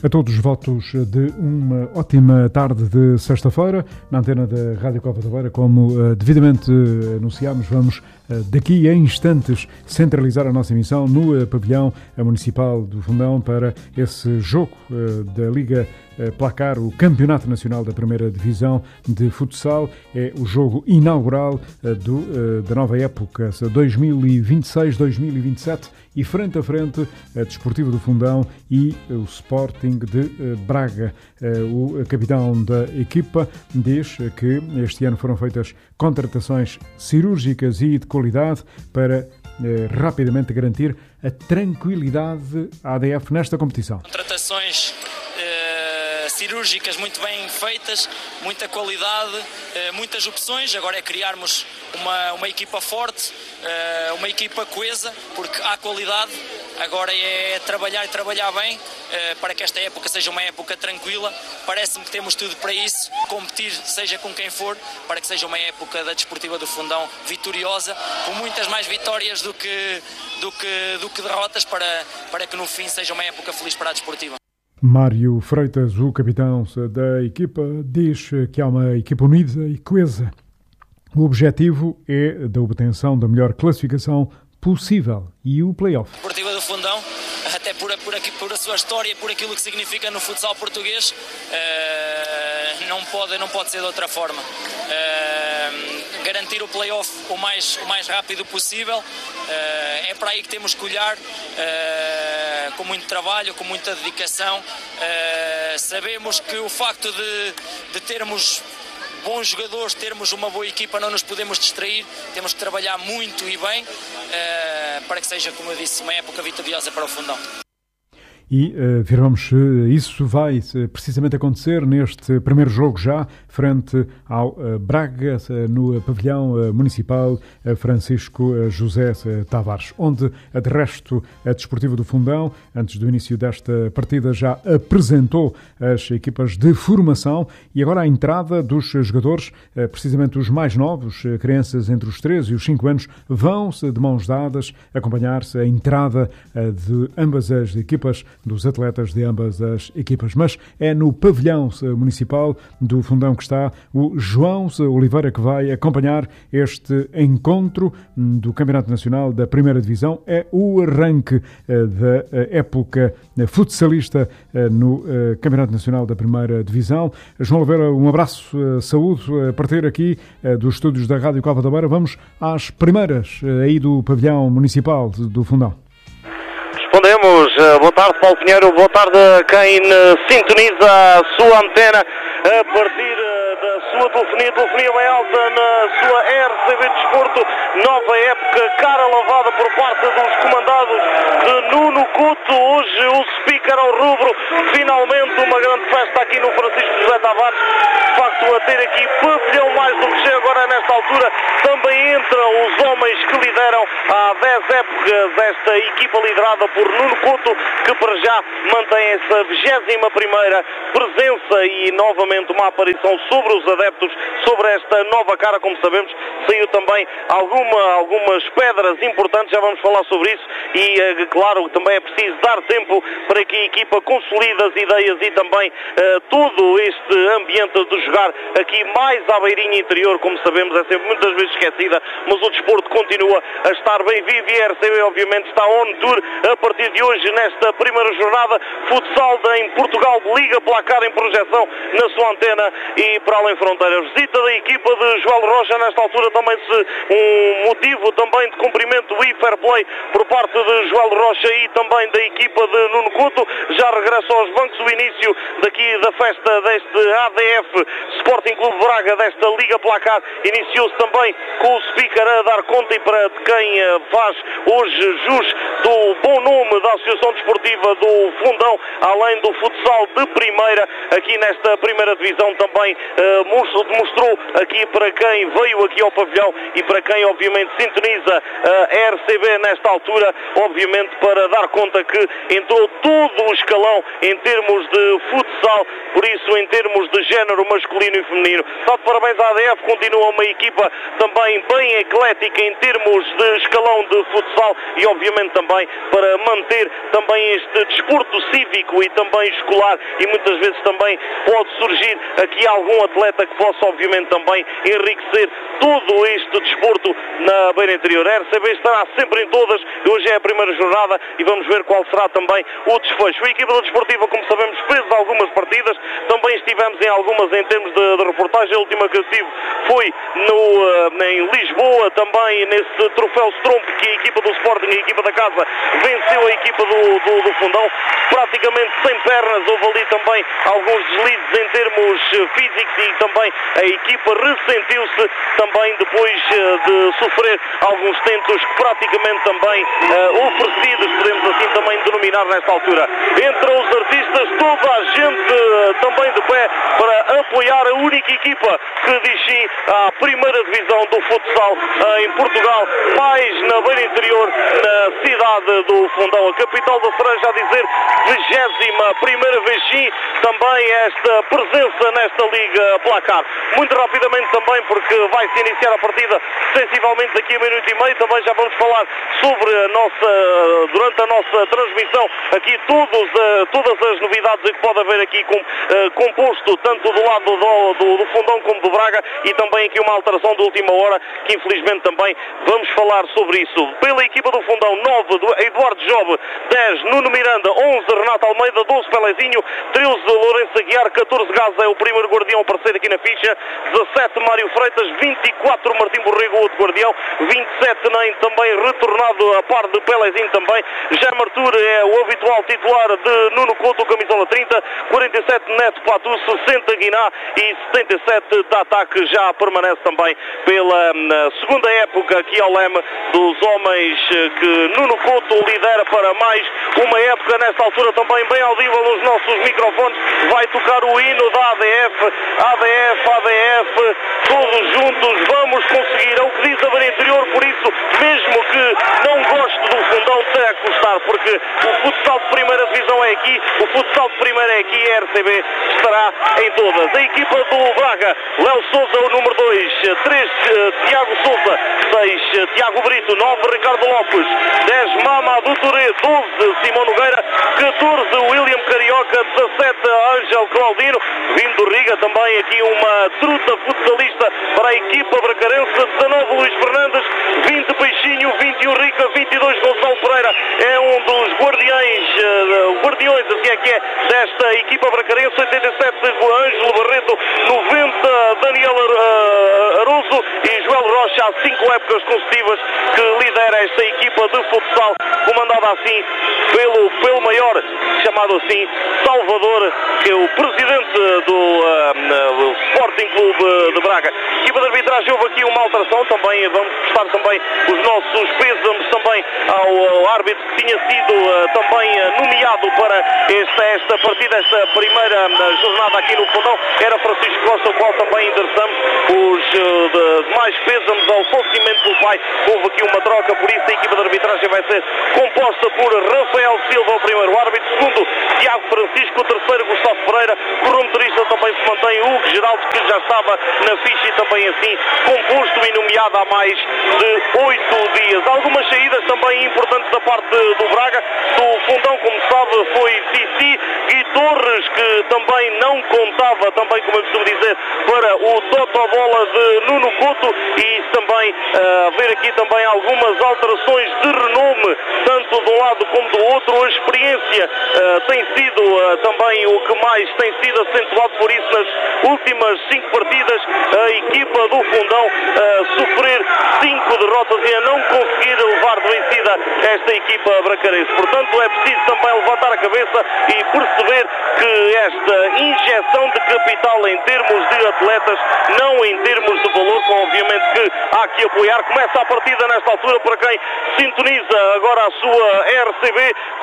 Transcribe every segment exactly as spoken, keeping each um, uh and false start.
A todos os votos de uma ótima tarde de sexta-feira, na antena da Rádio Cova da Beira, como uh, devidamente anunciámos, vamos uh, daqui a instantes centralizar a nossa emissão no uh, pavilhão municipal do Fundão para esse jogo uh, da Liga uh, Placar, o Campeonato Nacional da Primeira Divisão de Futsal. É o jogo inaugural uh, do, uh, da nova época dois mil e vinte e seis dois mil e vinte e sete e frente a frente a Desportivo do Fundão e o Sporting de Braga. O capitão da equipa diz que este ano foram feitas contratações cirúrgicas e de qualidade para rapidamente garantir a tranquilidade à A D F nesta competição. Contratações cirúrgicas muito bem feitas, muita qualidade, muitas opções. Agora é criarmos uma, uma equipa forte, uma equipa coesa, porque há qualidade. Agora é trabalhar e trabalhar bem para que esta época seja uma época tranquila. Parece-me que temos tudo para isso, competir seja com quem for, para que seja uma época da Desportiva do Fundão vitoriosa, com muitas mais vitórias do que, do que, do que derrotas, para, para que no fim seja uma época feliz para a Desportiva. Mário Freitas, o capitão da equipa, diz que há uma equipa unida e coesa. O objetivo é da obtenção da melhor classificação possível e o play-off. Desportiva do Fundão, até por, por, aqui, por a sua história, por aquilo que significa no futsal português, uh, não, pode, não pode ser de outra forma. Uh, garantir o play-off o mais, o mais rápido possível, uh, é para aí que temos que olhar, uh, com muito trabalho, com muita dedicação. Uh, sabemos que o facto de, de termos bons jogadores, termos uma boa equipa, não nos podemos distrair, temos que trabalhar muito e bem, uh, para que seja, como eu disse, uma época vitoriosa para o Fundão. E uh, veremos se isso vai uh, precisamente acontecer neste primeiro jogo já, frente ao uh, Braga, uh, no pavilhão uh, municipal uh, Francisco uh, José uh, Tavares, onde, uh, de resto, a Desportiva do Fundão, antes do início desta partida, já apresentou as equipas de formação e agora a entrada dos jogadores, uh, precisamente os mais novos, uh, crianças entre os treze e os cinco anos, vão-se de mãos dadas acompanhar-se a entrada uh, de ambas as equipas, dos atletas de ambas as equipas. Mas é no pavilhão municipal do Fundão que está o João Oliveira, que vai acompanhar este encontro do Campeonato Nacional da Primeira Divisão. É o arranque da época futsalista no Campeonato Nacional da Primeira Divisão. João Oliveira, um abraço, saúde, a partir aqui dos estúdios da Rádio Cova da Beira. Vamos às primeiras aí do pavilhão municipal do Fundão. Respondemos. Boa tarde, Paulo Pinheiro. Boa tarde a quem sintoniza a sua antena a partir da sua telefonia, telefonia bem alta na sua R C B Desporto. Nova época, cara lavada por parte dos comandados de Nuno Couto. Hoje o speaker ao rubro. Finalmente uma grande festa aqui no Francisco José Tavares. De facto, a ter aqui pavilhão mais do que chega agora nesta altura. Também entram os homens que lideram há dez épocas esta equipa liderada por Nuno Couto, que para já mantém essa vigésima primeira presença e novamente uma aparição sobre os adeptos, sobre esta nova cara. Como sabemos, saiu também alguma, algumas pedras importantes, já vamos falar sobre isso e claro, também é preciso dar tempo para que a equipa consolide as ideias e também uh, todo este ambiente de jogar aqui mais à beirinha interior, como sabemos é sempre muitas vezes esquecida, mas o desporto continua a estar bem vivo e a R C B obviamente está on tour a partir de hoje nesta primeira jornada futsal em Portugal, de Liga Placar em projeção na sua antena e para além fronteiras. Visita da equipa de João Rocha, nesta altura também se um motivo também de cumprimento e fair play por parte de João Rocha e também da equipa de Nuno Couto. Já regressa aos bancos o início daqui da festa deste A D F Sporting Clube Braga, desta Liga Placar. Iniciou-se também com o speaker a dar conta e para quem faz hoje jus do bom nome da Associação Desportiva do Fundão, além do futsal de primeira, aqui nesta primeira divisão também uh, demonstrou aqui para quem veio aqui ao pavilhão e para quem obviamente sintoniza a R C B nesta altura, obviamente para dar conta que entrou todo o escalão em termos de futsal, por isso em termos de género masculino e feminino. Está de parabéns à A D F, continua uma equipa também bem eclética em termos de escalão de futsal e obviamente também para manter também este desporto cívico e também escolar, e muitas vezes também pode surgir aqui algum atleta que possa obviamente também enriquecer todo este desporto na beira interior. A R C B estará sempre em todas, hoje é a primeira jornada e vamos ver qual será também o desfecho. A equipa da Desportiva, como sabemos, fez algumas partidas, também estivemos em algumas em termos de, de reportagem. A última que eu tive foi no, em Lisboa, também nesse troféu Stromp, que a equipa do Sporting, a equipa da casa, venceu a equipa do, do, do Fundão, praticamente sem pernas. Houve ali também alguns deslizes em termos físicos e também a equipa ressentiu-se também depois de sofrer alguns tentos praticamente também uh, oferecidos, podemos assim também denominar nesta altura. Entre os artistas, toda a gente uh, também de pé para apoiar a única equipa que diz sim à primeira divisão do futsal uh, em Portugal, mais na beira interior, na cidade do Fundão, a capital da Cereja, a dizer vigésima primeira vez sim também esta presença nesta Liga Placar. Muito rapidamente também, porque vai se iniciar a partida sensivelmente daqui a minuto e meio, também já vamos falar sobre a nossa, durante a nossa transmissão aqui todos, uh, todas as novidades que pode haver aqui com, uh, composto tanto do lado do, do, do Fundão como do Braga, e também aqui uma alteração de última hora que infelizmente também vamos falar sobre isso. Pela equipa do Fundão, nove do Eduardo Job, dez Nuno Miranda, onze Renato Almeida, doze Pelezinho, treze Lourenço Aguiar, catorze Gaza é o primeiro guardião a aparecer aqui na ficha, dezassete Mário Freitas, vinte e quatro Martim Borrego, outro guardião, vinte e sete Nem também retornado a par de Pelezinho também, Jaime Artur é o habitual titular de Nuno Couto, camisola trinta, quarenta e sete Neto Patu, sessenta Guiná e setenta e sete de ataque, já permanece também pela segunda época aqui ao leme dos homens que Nuno Couto lidera para mais uma época. Nesta altura também bem audível nos nossos microfones, vai tocar o hino da A D F, A D F, A D F, todos juntos vamos conseguir, é o que diz a beira interior, por isso mesmo que não goste do Fundão, tem a custar, porque o futsal de primeira divisão é aqui, o futsal de primeira é aqui, a R C B estará em todas. A equipa do Braga, Léo Sousa o número dois, três Tiago Sousa, seis Tiago Brito, nove Ricardo Lopes, dez Mamadou Touré, doze Simão Nogueira, catorze William Carioca, dezassete Ângelo Claudino, vindo do Riga também aqui uma truta futsalista para a equipa bracarense, dezanove Luís Fernandes, vinte Peixinho, vinte e um Rica, vinte e dois Gonçalo Pereira, é um dos guardiões, uh, guardiões assim é que é, desta equipa bracarense, oitenta e sete Ângelo Barreto, noventa Daniel uh, Aruso e Joel Rocha, há cinco épocas consecutivas que lidera esta equipa de futsal, comandada assim pelo, pelo maior, chamado assim, Salvador, que é o presidente do, uh, do Sporting Clube de Braga. Equipa de arbitragem, houve aqui uma alteração, também vamos prestar também os nossos pêsames também ao, ao árbitro que tinha sido uh, também uh, nomeado para esta, esta partida, esta primeira uh, jornada aqui no Fundão, era Francisco Costa, o qual também endereçamos os uh, de, demais pêsames ao falecimento do pai. Houve aqui uma troca, por isso a equipa de arbitragem vai ser composta por Rafael Silva, o primeiro árbitro, segundo Tiago Francisco, o terceiro Gustavo Pereira, cronometrista também se mantém Hugo Geraldo, que já estava na ficha e também assim composto e nomeado há mais de oito dias. Algumas saídas também importantes da parte do Braga, do Fundão, como sabe, foi Cici, Gui Torres, que também não contava, também como eu costumo dizer, para o Totobola de Nuno Couto, e também uh, haver aqui também algumas alterações de renome, tanto de um lado como do outro. A experiência uh, tem sido uh, também o que mais tem sido acentuado, por isso nas últimas cinco partidas a equipa do Fundão uh, sofrer cinco derrotas e a não conseguir levar de vencida esta equipa bracarense. Portanto, é preciso também levantar a cabeça e perceber que esta injeção de capital em termos de atletas, não em termos de valor, com obviamente que há que apoiar. Começa a partida nesta altura para quem sintoniza agora a sua R C B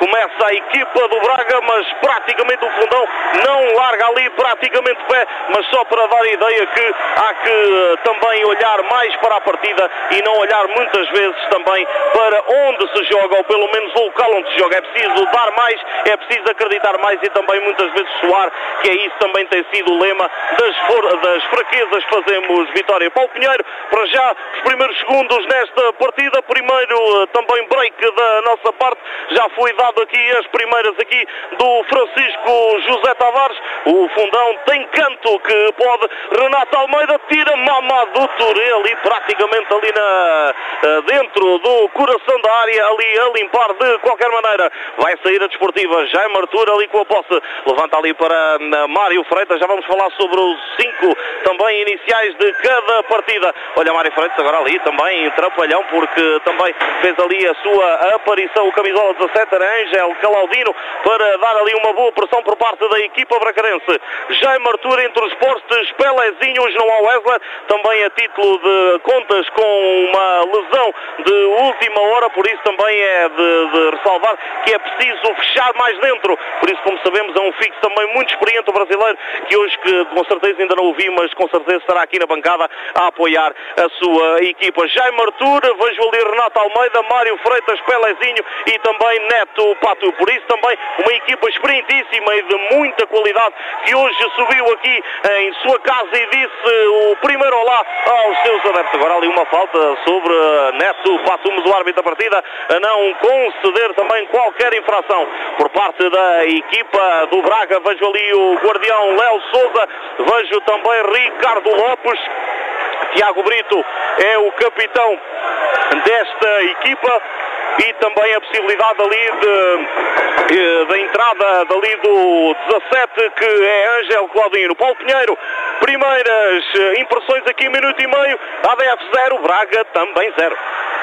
começa a equipa do Braga, mas praticamente o Fundão não larga ali praticamente pé, mas só para dar a ideia que há que também olhar mais para a partida e não olhar muitas vezes também para onde se joga, ou pelo menos o local onde se joga. É preciso dar mais, é preciso acreditar mais e também muitas vezes suar, que é isso também tem sido o lema das, for- das fraquezas fazemos vitória. Paulo Pinheiro, para já os primeiros segundos nesta partida, primeiro também break da nossa parte, já foi dado aqui as primeiras aqui do Francisco José Tavares. O Fundão tem canto que pode, Renato Almeida tira Mamadou Touré ali praticamente ali na, dentro do coração da área, ali a limpar de qualquer maneira. Vai sair a desportiva, Jaime Arthur ali com a posse, levanta ali para Mário Freitas. Já vamos falar sobre os cinco também iniciais de cada partida. Olha, Mário Freitas agora ali também trapalhão, porque também fez ali a sua aparição o camisola dezassete, era Ângel Calaudino, para dar ali uma boa pressão por parte da equipa bracarense. Jaime Arthur entre os postes, Pelezinhos, não há Wesley, também a título de contas com uma lesão de última hora, por isso também é de, de ressalvar que é preciso fechar mais dentro. Por isso, como sabemos, é um fixo também muito experiente o brasileiro, que hoje que com certeza ainda não o vi, mas com certeza estará aqui na bancada a apoiar a sua equipa. Jaime Arthur, vejo ali Renato Almeida, Mário Freitas, Pelezinho e também Neto Pato. Por isso também uma equipa experientíssima e de muita qualidade, que hoje subiu aqui em sua casa e disse o primeiro olá aos seus adeptos. Agora ali uma falta sobre Neto Pato, mas o árbitro da partida a não conceder também qualquer infração por parte da equipa do Braga. Vejo ali o guardião Léo Souza, vejo também Ricardo Lopes. Tiago Brito é o capitão desta equipa e também a possibilidade ali de, da entrada dali do dezassete, que é Ângel Claudino. Paulo Pinheiro, primeiras impressões aqui, minuto e meio, A D F zero, Braga também zero.